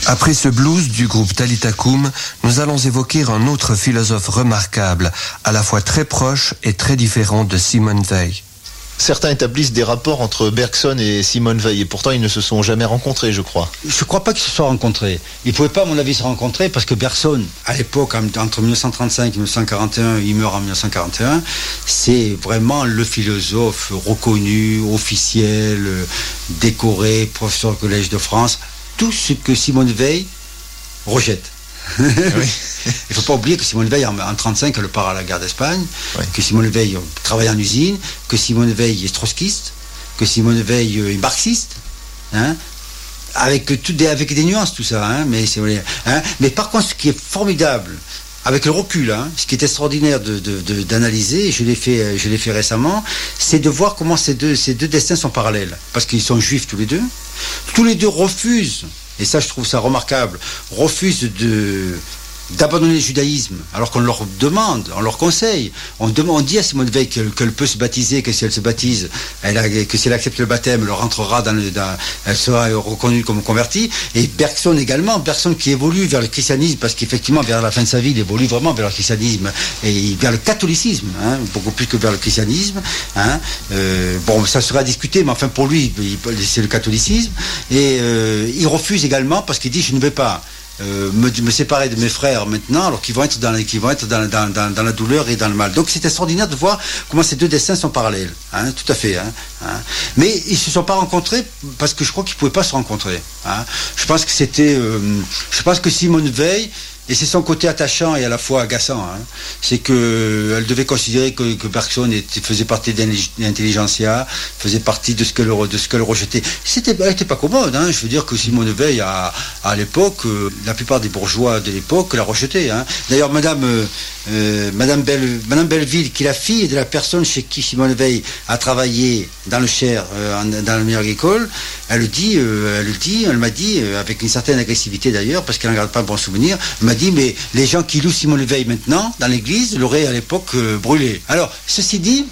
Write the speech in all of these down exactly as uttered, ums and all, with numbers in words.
Après ce blues du groupe Talitha Kum, nous allons évoquer un autre philosophe remarquable, à la fois très proche et très différent de Simone Weil. Certains établissent des rapports entre Bergson et Simone Weil, et pourtant ils ne se sont jamais rencontrés, je crois. Je ne crois pas qu'ils se soient rencontrés. Ils ne pouvaient pas, à mon avis, se rencontrer parce que Bergson, à l'époque, entre mille neuf cent trente-cinq et mille neuf cent quarante et un, il meurt en mille neuf cent quarante et un, c'est vraiment le philosophe reconnu, officiel, décoré, professeur au Collège de France. Tout ce que Simone Weil rejette. Oui. Il ne faut pas oublier que Simone Weil, en mille neuf cent trente-cinq, elle part à la guerre d'Espagne, oui. Que Simone Weil travaille en usine, que Simone Weil est trotskiste, que Simone Weil est marxiste, hein, avec, tout des, avec des nuances, tout ça. Hein, mais, c'est, hein, mais par contre, ce qui est formidable, avec le recul, hein, ce qui est extraordinaire de, de, de, d'analyser, je l'ai fait, je l'ai fait récemment, c'est de voir comment ces deux, ces deux destins sont parallèles. Parce qu'ils sont juifs tous les deux. Tous les deux refusent, et ça je trouve ça remarquable, refusent de... d'abandonner le judaïsme, alors qu'on leur demande, on leur conseille, on, demande, on dit à Simone Weil qu'elle, qu'elle peut se baptiser, que si elle se baptise, elle a, que si elle accepte le baptême, elle rentrera dans le, dans, elle sera reconnue comme convertie. Et Bergson également, Bergson qui évolue vers le christianisme, parce qu'effectivement vers la fin de sa vie, il évolue vraiment vers le christianisme et vers le catholicisme, hein, beaucoup plus que vers le christianisme. Hein. Euh, bon, ça sera discuté, mais enfin pour lui, il, c'est le catholicisme. Et euh, il refuse également parce qu'il dit je ne vais pas. Euh, me, me séparer de mes frères maintenant, alors qu'ils vont être, dans, qu'ils vont être dans, dans, dans, dans la douleur et dans le mal. Donc c'est extraordinaire de voir comment ces deux destins sont parallèles. Hein, tout à fait. Hein, hein. Mais ils ne se sont pas rencontrés parce que je crois qu'ils ne pouvaient pas se rencontrer. Hein. Je pense que c'était... Euh, je pense que Simone Weil... Et c'est son côté attachant et à la fois agaçant. Hein. C'est qu'elle devait considérer que, que Bergson était, faisait partie de l'intelligentsia, faisait partie de ce qu'elle, de ce qu'elle rejetait. C'était, elle n'était pas commode. Hein. Je veux dire que Simone Weil, à, à l'époque, euh, la plupart des bourgeois de l'époque la rejetaient. Hein. D'ailleurs, Madame, euh, Madame, Belle, Madame Belleville, qui est la fille de la personne chez qui Simone Weil a travaillé dans le Cher, euh, en, dans le milieu agricole, elle le dit, euh, elle le dit, elle m'a dit, euh, avec une certaine agressivité d'ailleurs, parce qu'elle n'en garde pas un bon souvenir, elle m'a dit, mais les gens qui louent Simone Weil maintenant, dans l'église, l'auraient à l'époque euh, brûlé. Alors, ceci dit,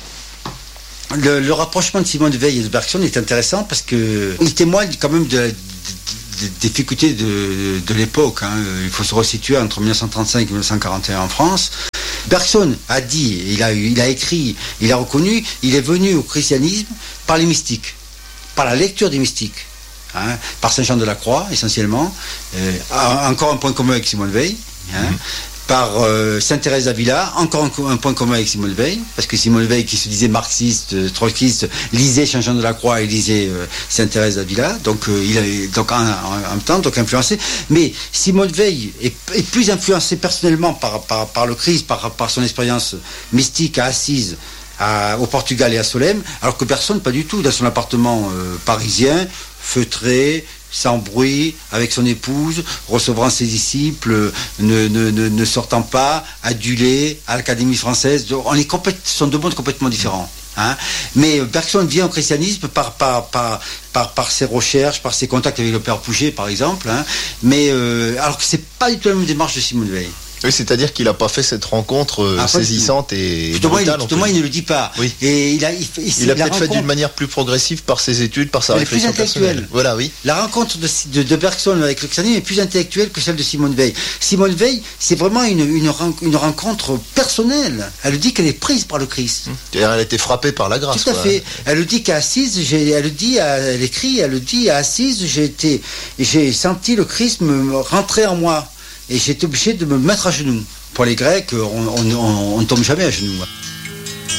le, le rapprochement de Simone Weil et de Bergson est intéressant parce qu'il témoigne quand même de la des difficultés de, de l'époque. Hein. Il faut se resituer entre mille neuf cent trente-cinq et mille neuf cent quarante et un en France. Bergson a dit, il a, il a écrit, il a reconnu, il est venu au christianisme par les mystiques, par la lecture des mystiques. Hein, par Saint Jean de la Croix essentiellement, euh, encore un point commun avec Simone Weil, hein, mmh. par euh, Sainte Thérèse d'Avila, encore un, un point commun avec Simone Weil, parce que Simone Weil qui se disait marxiste, euh, trotskiste, lisait Saint Jean de la Croix et lisait euh, Sainte Thérèse d'Avila, donc euh, il avait donc en, en, en même temps donc influencé, mais Simone Weil est, est plus influencé personnellement par, par, par le Christ, par, par son expérience mystique à Assise, à, au Portugal et à Solesmes, alors que personne, pas du tout, dans son appartement euh, parisien, feutré, sans bruit, avec son épouse, recevant ses disciples, ne, ne, ne, ne sortant pas, adulé à l'Académie française. On est complète, sont deux mondes complètement différents. Hein. Mais Bergson vient au christianisme par, par, par, par, par ses recherches, par ses contacts avec le père Pouget, par exemple. Hein. Mais euh, alors que c'est pas du tout la même démarche de Simone Weil. Oui, c'est-à-dire qu'il n'a pas fait cette rencontre euh, ah, saisissante et brutale. Justement, il ne le dit pas. Oui. Et il a, il, il, il a peut-être fait d'une manière plus progressive par ses études, par sa réflexion personnelle. Voilà, oui. La rencontre de, de, de Bergson avec le christianisme est plus intellectuelle que celle de Simone Weil. Simone Weil, c'est vraiment une, une, une rencontre personnelle. Elle dit qu'elle est prise par le Christ. Elle a été frappée par la grâce. Tout à quoi. fait. Elle le dit qu'à Assise, j'ai, elle le dit, elle écrit, elle le dit à Assise, j'ai été, j'ai senti le Christ me rentrer en moi. Et j'ai été obligé de me mettre à genoux. Pour les Grecs, on ne tombe jamais à genoux.